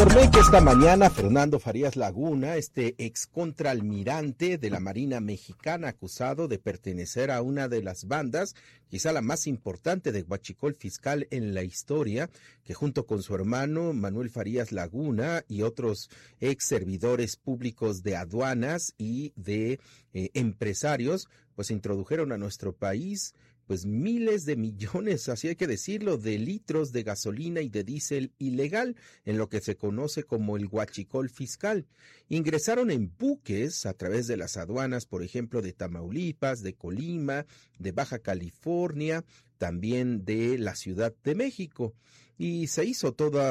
informé que esta mañana Fernando Farías Laguna, este ex contraalmirante de la Marina Mexicana acusado de pertenecer a una de las bandas, quizá la más importante de huachicol fiscal en la historia, que junto con su hermano Manuel Farías Laguna y otros ex servidores públicos de aduanas y de empresarios, pues introdujeron a nuestro país pues miles de millones, así hay que decirlo, de litros de gasolina y de diésel ilegal, en lo que se conoce como el huachicol fiscal. Ingresaron en buques a través de las aduanas, por ejemplo, de Tamaulipas, de Colima, de Baja California, también de la Ciudad de México. Y se hizo toda